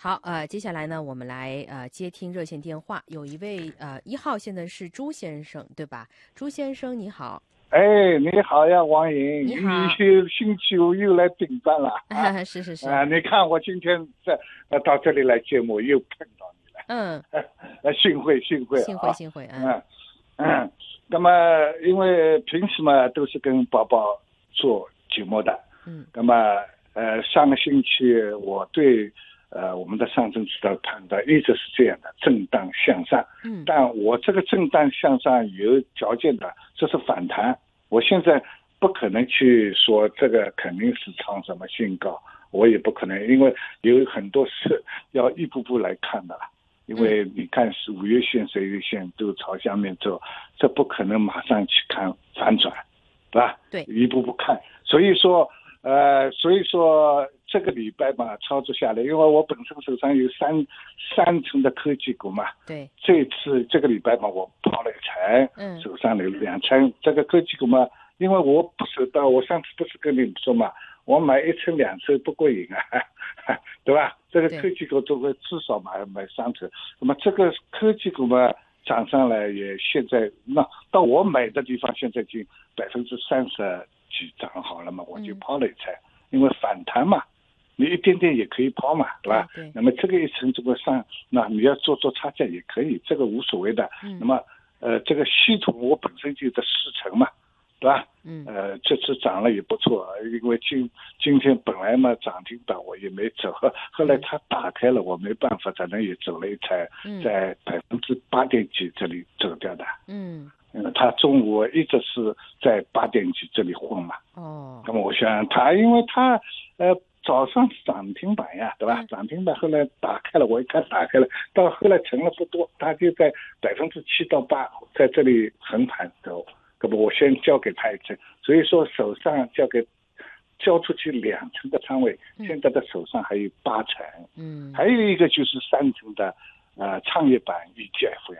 好，接下来呢，我们来接听热线电话，有一位1号现在是朱先生，对吧？朱先生你好。 哎，你好呀，王莹， 你好。 星期五又来顶班了啊！ 是是是。 你看我今天到这里来节目又碰到你了。幸会啊！ 幸会。 那么因为平时嘛都是跟宝宝做节目的，那么上个星期我对我们的上证指数判断一直是这样的，震荡向上。但我这个震荡向上有条件的，这是反弹。我现在不可能去说这个肯定是创什么新高，我也不可能，因为有很多事要一步步来看的。因为你看是5月线、10月线都朝下面走，这不可能马上去看反转，对吧？ 对， 一步步看。所以说这个礼拜嘛，操作下来，因为我本身手上有三成的科技股嘛。 对。 这个礼拜嘛，我抛了一层，手上有2成。这个科技股嘛，因为我不舍得，我上次不是跟你们说嘛，我买1层2层不过瘾啊，对吧？这个科技股都会至少买3层。那么这个科技股嘛涨上来也现在那到我买的地方，现在已经30%几涨好了嘛，我就抛了一层，因为反弹嘛。你一点点也可以抛嘛，对吧？ 对。 那么这个1层这个上，那你要做差价也可以，这个无所谓的。那么这个系统我本身就在4成嘛，对吧？这次涨了也不错，因为今天本来嘛涨停板我也没走，后来它打开了，我没办法，反正也走了一层，在8点几这里走掉的。它中午一直是在8点几这里混嘛。那么我想它，因为它早上是涨停板呀，对吧？涨停板后来打开了，我一看打开了，到后来成了不多，它就在7%到8%在这里横盘走。那么我先交给他1层，所以说手上交出去2层的仓位，现在的手上还有8层。还有一个就是3层的创业板ETF呀。